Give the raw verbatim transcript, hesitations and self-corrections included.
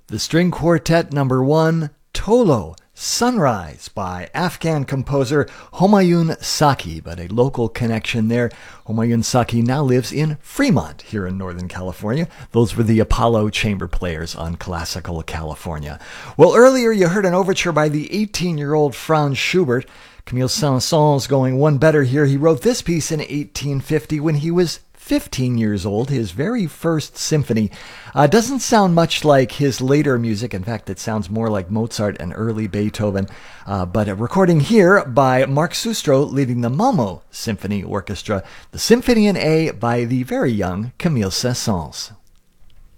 The String Quartet number one, Tolo, Sunrise by Afghan composer Homayun Saki, but a local connection there. Homayun Saki now lives in Fremont here in Northern California. Those were the Apollo chamber players on Classical California. Well, earlier you heard an overture by the eighteen-year-old Franz Schubert. Camille Saint-Saëns going one better here. He wrote this piece in eighteen fifty when he was fifteen years old, his very first symphony. Uh, doesn't sound much like his later music. In fact, it sounds more like Mozart and early Beethoven. Uh, but a recording here by Mark Sustro leading the Malmö Symphony Orchestra, the Symphony in A by the very young Camille Saint-Saëns.